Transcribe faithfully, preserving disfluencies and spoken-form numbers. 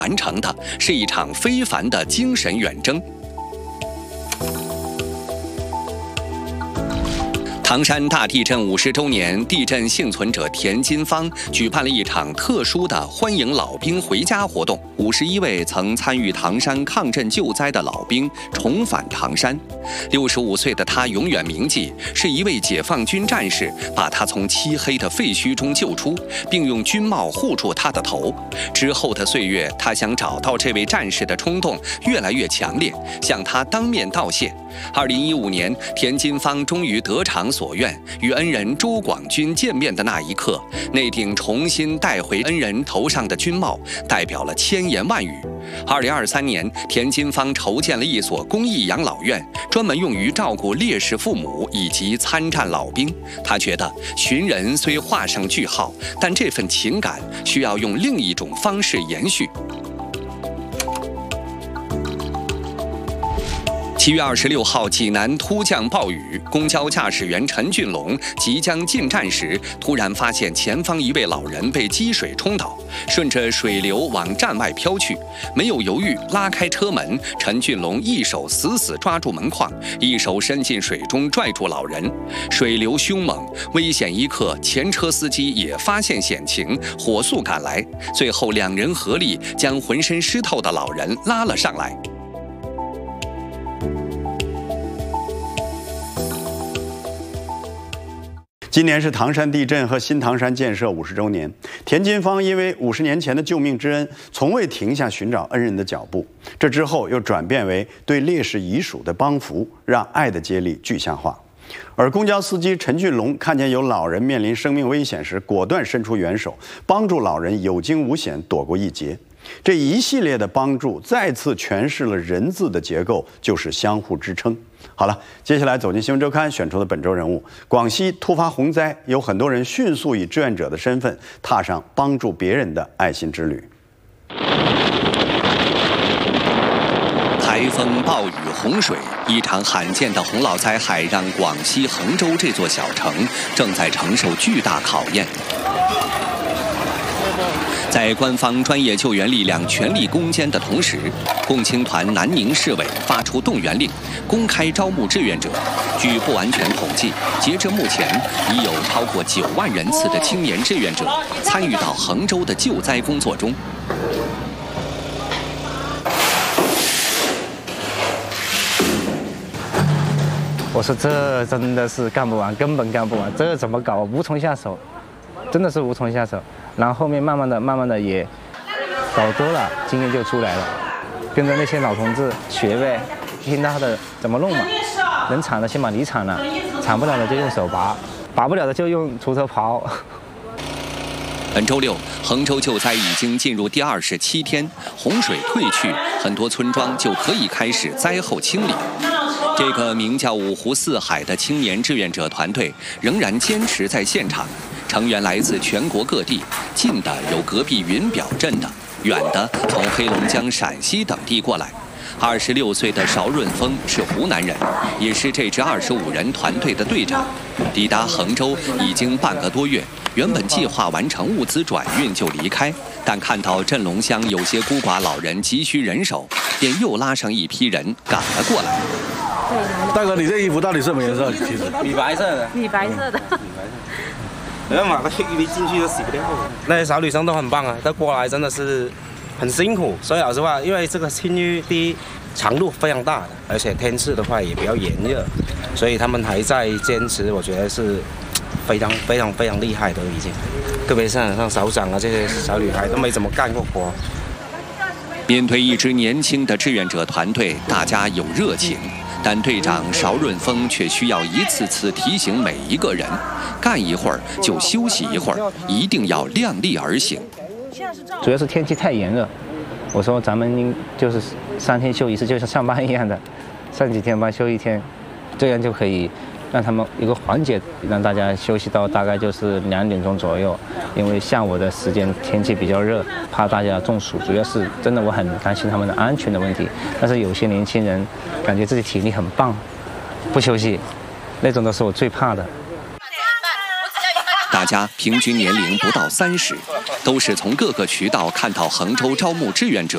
完成的是一场非凡的精神远征。唐山大地震五十周年，地震幸存者田金芳举办了一场特殊的欢迎老兵回家活动。五十一位曾参与唐山抗震救灾的老兵重返唐山。六十五岁的他永远铭记，是一位解放军战士把他从漆黑的废墟中救出，并用军帽护住他的头。之后的岁月，他想找到这位战士的冲动越来越强烈，向他当面道谢。二零一五年，田金芳终于得偿所愿，与恩人周广军见面的那一刻，那顶重新戴回恩人头上的军帽，代表了千言万语。二零二三年，田金芳筹建了一所公益养老院，专门用于照顾烈士父母以及参战老兵。他觉得寻人虽画上句号，但这份情感需要用另一种方式延续。七月二十六号，济南突降暴雨，公交驾驶员陈俊龙即将进站时，突然发现前方一位老人被积水冲倒，顺着水流往站外飘去。没有犹豫，拉开车门，陈俊龙一手死死抓住门框，一手伸进水中拽住老人。水流凶猛，危险一刻，前车司机也发现险情，火速赶来。最后两人合力将浑身湿透的老人拉了上来。 今年是唐山地震和新唐山建设五十周年，田金芳因为五十年前的救命之恩，从未停下寻找恩人的脚步。这之后又转变为对烈士遗属的帮扶，让爱的接力具象化。而公交司机陈俊龙看见有老人面临生命危险时，果断伸出援手，帮助老人有惊无险，躲过一劫。这一系列的帮助再次诠释了人字的结构，就是相互支撑。好了，接下来走进新闻周刊选出的本周人物。广西突发洪灾，有很多人迅速以志愿者的身份踏上帮助别人的爱心之旅。 台风、暴雨、洪水，一场罕见的洪涝灾害让广西衡州这座小城正在承受巨大考验。在官方专业救援力量全力攻坚的同时，共青团南宁市委发出动员令，公开招募志愿者。据不完全统计，截至目前，已有超过九万人次的青年志愿者参与到衡州的救灾工作中。 我说这真的是干不完，根本干不完，这怎么搞？无从下手，真的是无从下手。然后后面慢慢的、慢慢的也搞多了，经验就出来了。跟着那些老同志学呗，听他的怎么弄嘛。能铲的先把泥铲了，铲不了的就用手拔，拔不了的就用锄头刨。 本周六，衡州救灾已经进入第二十七天，洪水退去，很多村庄就可以开始灾后清理。这个名叫五湖四海的青年志愿者团队仍然坚持在现场。成员来自全国各地，近的有隔壁云表镇的，远的从黑龙江、陕西等地过来。二十六岁的邵润峰是湖南人，也是这支二十五人团队的队长。抵达衡州已经半个多月，原本计划完成物资转运就离开，但看到镇龙乡有些孤寡老人急需人手，便又拉上一批人赶了过来。 大哥，你这衣服到底什么颜色？其实米白色的， 米白色的。 然后马上一进去就洗不掉。那些小女生都很棒啊，但过来真的是很辛苦。所以老实话，因为这个青玉第一长度非常大的，而且天气的话也比较炎热，所以他们还在坚持，我觉得是非常非常非常厉害的已经。特别像像首长啊这些小女孩都没怎么干过活。 面对一支年轻的志愿者团队，大家有热情。但队长邵润峰却需要一次次提醒每一个人，干一会儿就休息一会儿，一定要量力而行。 主要是天气太炎热，我说咱们就是三天休一次，就像上班一样的，上几天班休一天，这样就可以让他们一个缓解，让大家休息到大概就是两点钟左右。因为下午的时间天气比较热，怕大家中暑，主要是真的我很担心他们的安全的问题。但是有些年轻人感觉自己体力很棒，不休息，那种都是我最怕的。 大家平均年龄不到三十，都是从各个渠道看到衡州招募志愿者，